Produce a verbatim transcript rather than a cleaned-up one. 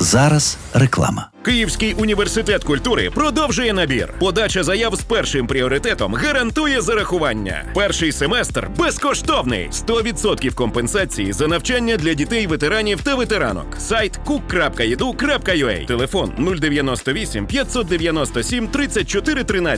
Зараз реклама. Київський університет культури продовжує набір. Подача заяв з першим пріоритетом гарантує зарахування. Перший семестр безкоштовний. сто відсотків компенсації за навчання для дітей ветеранів та ветеранок. Сайт кук крапка і ді ю крапка ю а. Телефон нуль дев'яносто вісім п'ятсот дев'яносто сім тридцять чотири тринадцять.